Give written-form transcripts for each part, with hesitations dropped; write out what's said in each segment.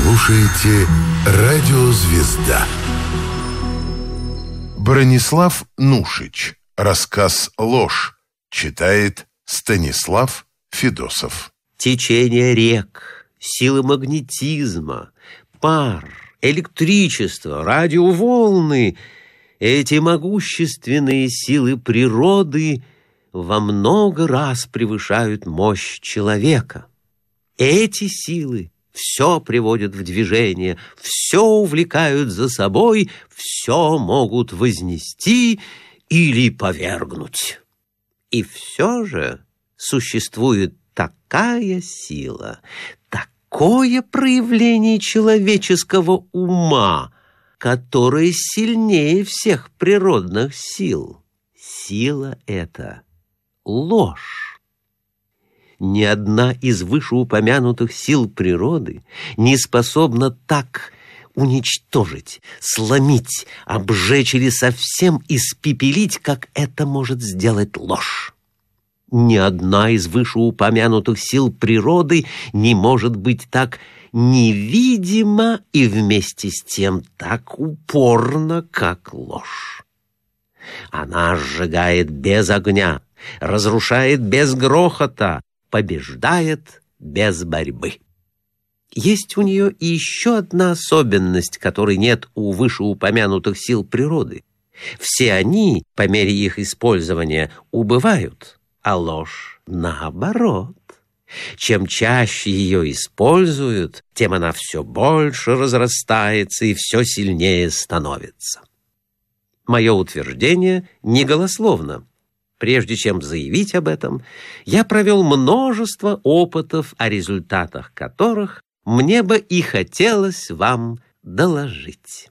слушаете «Радио Звезда». Бронислав Нушич. Рассказ «Ложь». Читает Станислав Федосов. Течение рек, силы магнетизма, пар, электричество, радиоволны — эти могущественные силы природы во много раз превышают мощь человека. Эти силы все приводят в движение, все увлекают за собой, все могут вознести или повергнуть. И все же существует такая сила, такое проявление человеческого ума, которое сильнее всех природных сил. Сила эта — ложь. Ни одна из вышеупомянутых сил природы не способна так уничтожить, сломить, обжечь или совсем испепелить, как это может сделать ложь. Ни одна из вышеупомянутых сил природы не может быть так невидима и вместе с тем так упорна, как ложь. Она сжигает без огня, разрушает без грохота, побеждает без борьбы. Есть у нее и еще одна особенность, которой нет у вышеупомянутых сил природы. Все они, по мере их использования, убывают, а ложь наоборот. Чем чаще ее используют, тем она все больше разрастается и все сильнее становится. Мое утверждение не голословно. Прежде чем заявить об этом, я провел множество опытов, о результатах которых мне бы и хотелось вам доложить.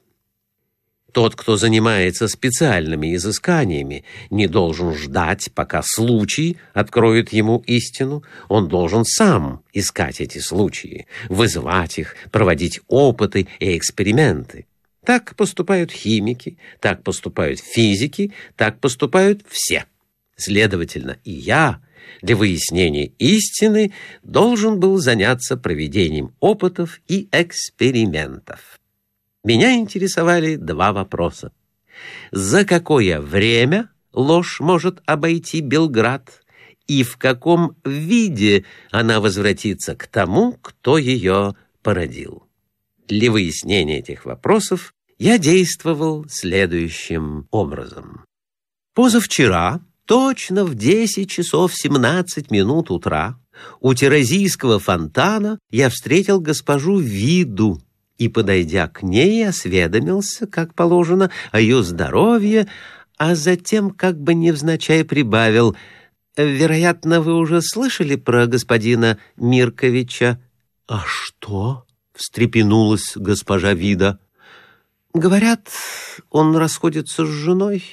Тот, кто занимается специальными изысканиями, не должен ждать, пока случай откроет ему истину. Он должен сам искать эти случаи, вызывать их, проводить опыты и эксперименты. Так поступают химики, так поступают физики, так поступают все. Следовательно, и я для выяснения истины должен был заняться проведением опытов и экспериментов. Меня интересовали два вопроса. За какое время ложь может обойти Белград, и в каком виде она возвратится к тому, кто ее породил? Для выяснения этих вопросов я действовал следующим образом. Позавчера, точно в 10 часов 17 минут утра, у Терезийского фонтана я встретил госпожу Виду и, подойдя к ней, осведомился, как положено, о ее здоровье, а затем, как бы невзначай, прибавил: «Вероятно, вы уже слышали про господина Мирковича?» «А что?» — встрепенулась госпожа Вида. «Говорят, он расходится с женой».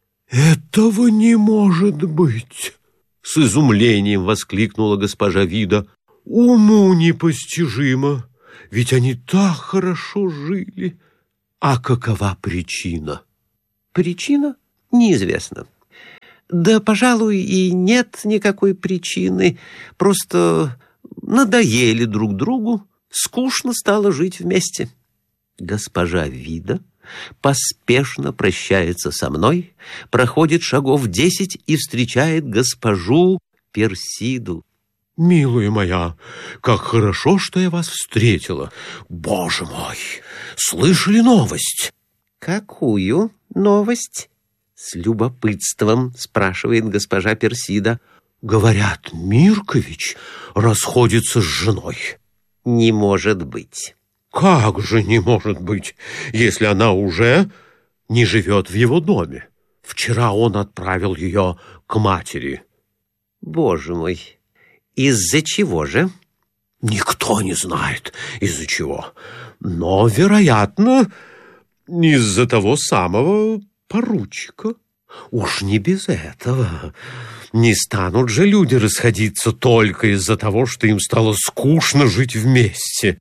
«Этого не может быть!» — с изумлением воскликнула госпожа Вида. «Уму непостижимо, ведь они так хорошо жили. А какова причина?» «Причина неизвестна. Да, пожалуй, и нет никакой причины. Просто надоели друг другу, скучно стало жить вместе». Госпожа Вида поспешно прощается со мной, проходит шагов 10 и встречает госпожу Персиду. «Милая моя, как хорошо, что я вас встретила! Боже мой, слышали новость?» «Какую новость?» — с любопытством спрашивает госпожа Персида. «Говорят, Миркович расходится с женой». «Не может быть». «Как же не может быть, если она уже не живет в его доме? Вчера он отправил ее к матери». «Боже мой, из-за чего же?» «Никто не знает, из-за чего. Но, вероятно, из-за того самого поручика. Уж не без этого. Не станут же люди расходиться только из-за того, что им стало скучно жить вместе».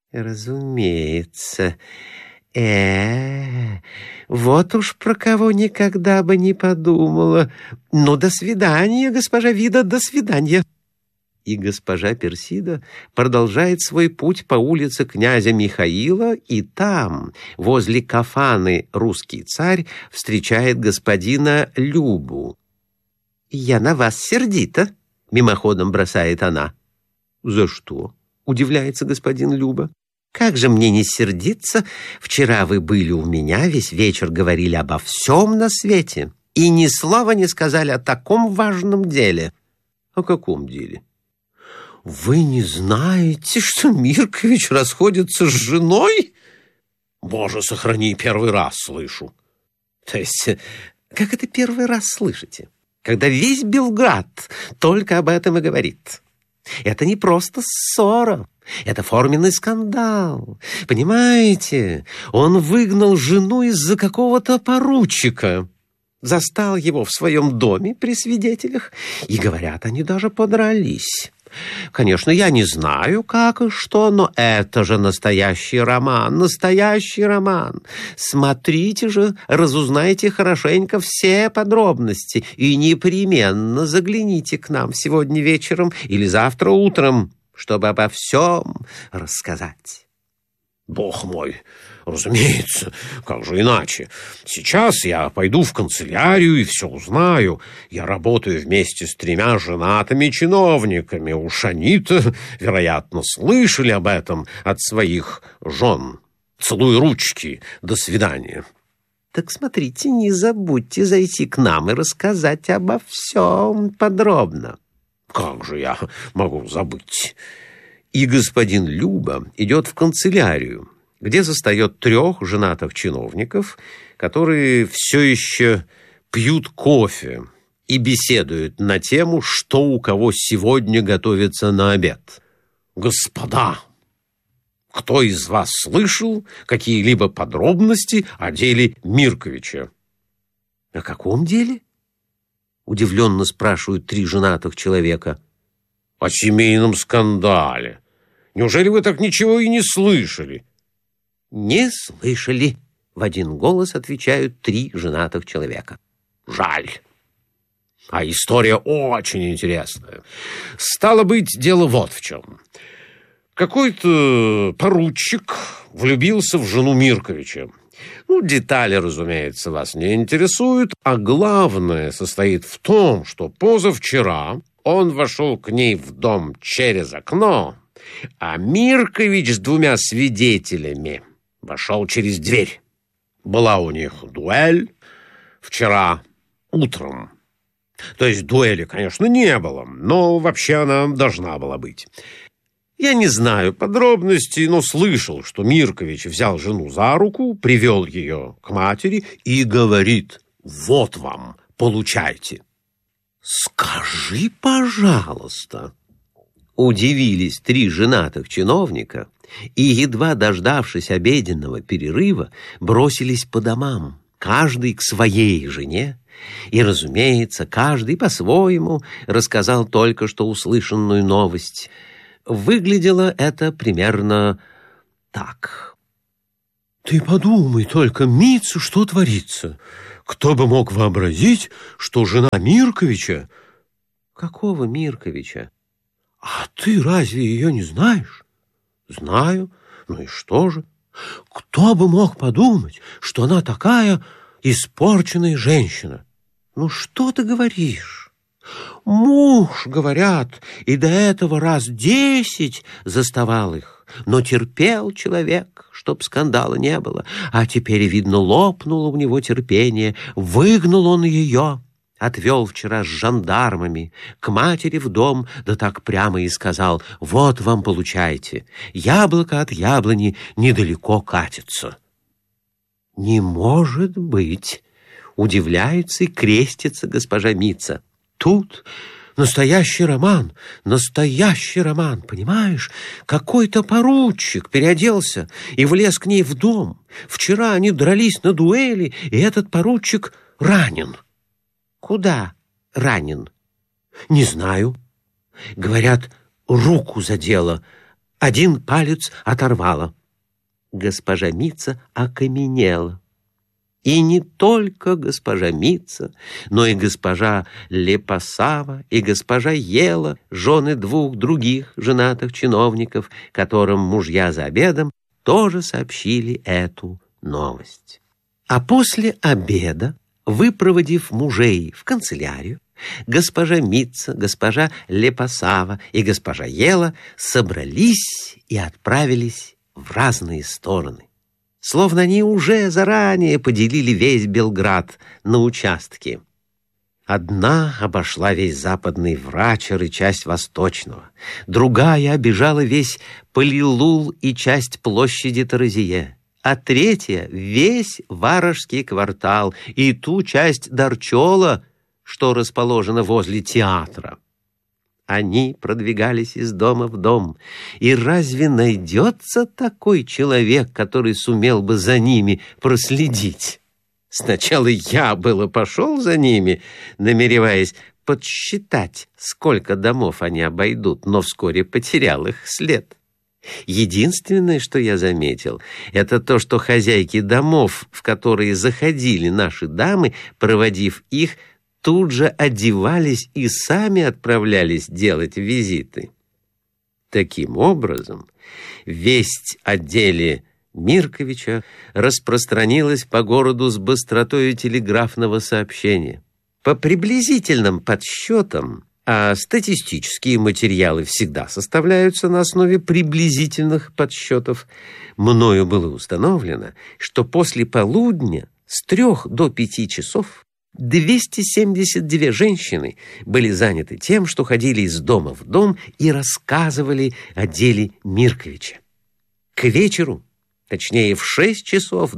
«Разумеется. Вот уж про кого никогда бы не подумала. Ну, до свидания, госпожа Вида, до свидания». И госпожа Персида продолжает свой путь по улице князя Михаила, и там, возле Кафаны «Русский царь», встречает господина Любу. «Я на вас сердита», — мимоходом бросает она. «За что?» — удивляется господин Люба. «Как же мне не сердиться? Вчера вы были у меня, весь вечер говорили обо всем на свете и ни слова не сказали о таком важном деле». «О каком деле?» «Вы не знаете, что Миркович расходится с женой?» «Боже, сохрани, первый раз слышу». «То есть, как это первый раз слышите? Когда весь Белград только об этом и говорит. Это не просто ссора, это форменный скандал. Понимаете, он выгнал жену из-за какого-то поручика». Застал его в своем доме при свидетелях, и, говорят, они даже подрались. Конечно, я не знаю, как и что, но это же настоящий роман, настоящий роман. Смотрите же, разузнайте хорошенько все подробности и непременно загляните к нам сегодня вечером или завтра утром, чтобы обо всем рассказать. Бог мой, разумеется, как же иначе? Сейчас я пойду в канцелярию и все узнаю. Я работаю вместе с 3 женатыми чиновниками. Уж они-то, вероятно, слышали об этом от своих жен. Целуй ручки. До свидания. Так смотрите, не забудьте зайти к нам и рассказать обо всем подробно. Как же я могу забыть? И господин Люба идет в канцелярию, где застает 3 женатых чиновников, которые все еще пьют кофе и беседуют на тему, что у кого сегодня готовится на обед. «Господа, кто из вас слышал какие-либо подробности о деле Мирковича?» «О каком деле?» — удивленно спрашивают 3 женатых человека. «О семейном скандале. Неужели вы так ничего и не слышали?» «Не слышали», — в один голос отвечают 3 женатых человека. «Жаль. А история очень интересная. Стало быть, дело вот в чем. Какой-то поручик влюбился в жену Мирковича. Детали, разумеется, вас не интересуют, а главное состоит в том, что позавчера он вошел к ней в дом через окно, а Миркович с 2 свидетелями вошел через дверь. Была у них дуэль вчера утром. То есть дуэли, конечно, не было, но вообще она должна была быть. Я не знаю подробностей, но слышал, что Миркович взял жену за руку, привел ее к матери и говорит: «Вот вам, получайте». «Скажи, пожалуйста», — удивились 3 женатых чиновника и, едва дождавшись обеденного перерыва, бросились по домам, каждый к своей жене, и, разумеется, каждый по-своему рассказал только что услышанную новость. Выглядело это примерно так. «Ты подумай только, Митца, что творится! Кто бы мог вообразить, что жена Мирковича...» «Какого Мирковича? А ты разве ее не знаешь?» «Знаю. Ну и что же? Кто бы мог подумать, что она такая испорченная женщина?» «Ну что ты говоришь? Муж, говорят, и до этого раз 10 заставал их, но терпел человек, чтоб скандала не было, а теперь, видно, лопнуло у него терпение, выгнал он ее, отвел вчера с жандармами к матери в дом, да так прямо и сказал: «Вот вам, получайте, яблоко от яблони недалеко катится». «Не может быть!» — удивляется и крестится госпожа Митца. «Тут настоящий роман, понимаешь? Какой-то поручик переоделся и влез к ней в дом. Вчера они дрались на дуэли, и этот поручик ранен». «Куда ранен?» «Не знаю. Говорят, руку задело, 1 палец оторвало». Госпожа Митца окаменела. И не только госпожа Митца, но и госпожа Лепасава и госпожа Ела, жены двух других женатых чиновников, которым мужья за обедом тоже сообщили эту новость. А после обеда, выпроводив мужей в канцелярию, госпожа Митца, госпожа Лепасава и госпожа Ела собрались и отправились в разные стороны. Словно они уже заранее поделили весь Белград на участки. Одна обошла весь западный Врачер и часть восточного, другая обежала весь Полилул и часть площади Таразие, а третья — весь Варожский квартал и ту часть Дарчола, что расположена возле театра. Они продвигались из дома в дом, и разве найдется такой человек, который сумел бы за ними проследить? Сначала я было пошел за ними, намереваясь подсчитать, сколько домов они обойдут, но вскоре потерял их след. Единственное, что я заметил, это то, что хозяйки домов, в которые заходили наши дамы, проводив их, тут же одевались и сами отправлялись делать визиты. Таким образом, весть о деле Мирковича распространилась по городу с быстротой телеграфного сообщения. По приблизительным подсчетам, а статистические материалы всегда составляются на основе приблизительных подсчетов, мною было установлено, что после полудня с 3 до 5 часов 272 женщины были заняты тем, что ходили из дома в дом и рассказывали о деле Мирковича. К вечеру, точнее в 6 часов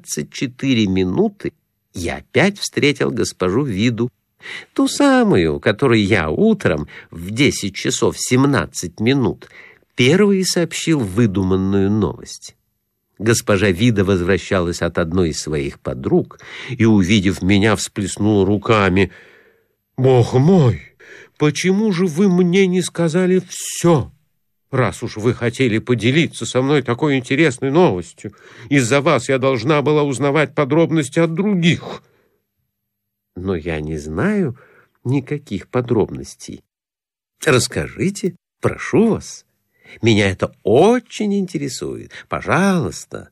24 минуты, я опять встретил госпожу Виду, ту самую, которой я утром в 10 часов 17 минут первый сообщил выдуманную новость. Госпожа Вида возвращалась от одной из своих подруг и, увидев меня, всплеснула руками. «Бог мой, почему же вы мне не сказали все, раз уж вы хотели поделиться со мной такой интересной новостью? Из-за вас я должна была узнавать подробности от других». «Но я не знаю никаких подробностей. Расскажите, прошу вас. Меня это очень интересует. Пожалуйста».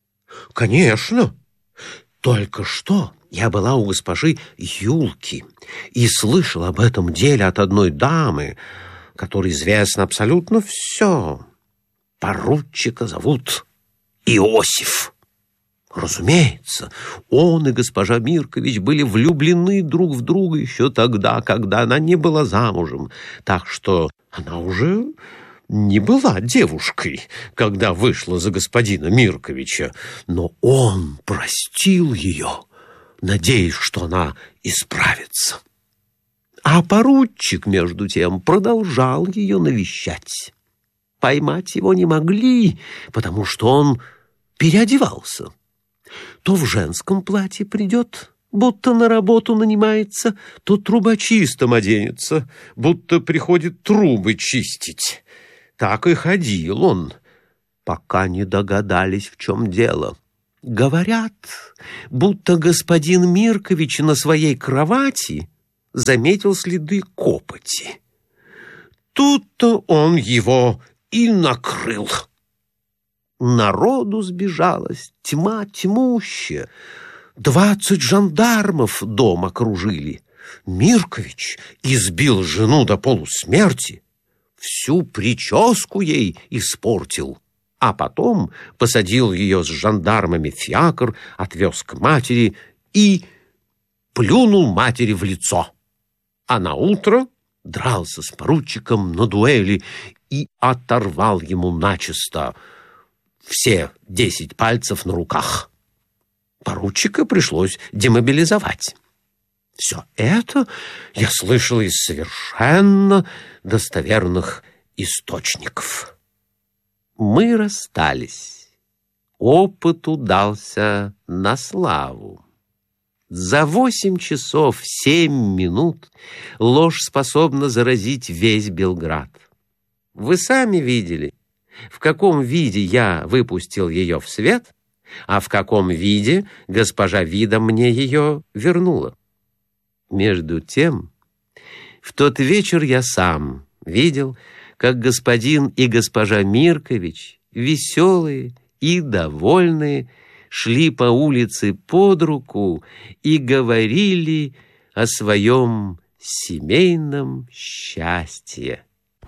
«Конечно. Только что я была у госпожи Юлки и слышала об этом деле от одной дамы, которой известно абсолютно все. Поручика зовут Иосиф. Разумеется, он и госпожа Миркович были влюблены друг в друга еще тогда, когда она не была замужем, так что она уже не была девушкой, когда вышла за господина Мирковича, но он простил ее, надеясь, что она исправится. А поручик, между тем, продолжал ее навещать. Поймать его не могли, потому что он переодевался. То в женском платье придет, будто на работу нанимается, то трубочистом оденется, будто приходит трубы чистить. Так и ходил он, пока не догадались, в чем дело. Говорят, будто господин Миркович на своей кровати заметил следы копоти. Тут-то он его и накрыл. Народу сбежалось, тьма тьмущая. 20 жандармов дом окружили. Миркович избил жену до полусмерти, всю прическу ей испортил, а потом посадил ее с жандармами в фиакр, отвез к матери и плюнул матери в лицо. А наутро дрался с поручиком на дуэли и оторвал ему начисто все 10 пальцев на руках. Поручика пришлось демобилизовать. Все это я слышал из совершенно достоверных источников. Мы расстались. Опыт удался на славу. За 8 часов 7 минут ложь способна заразить весь Белград. Вы сами видели, в каком виде я выпустил ее в свет, а в каком виде госпожа Вида мне ее вернула. Между тем, в тот вечер я сам видел, как господин и госпожа Миркович, веселые и довольные, шли по улице под руку и говорили о своем семейном счастье.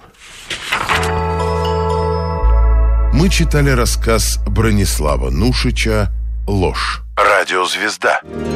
Мы читали рассказ Бронислава Нушича «Ложь». Радиозвезда.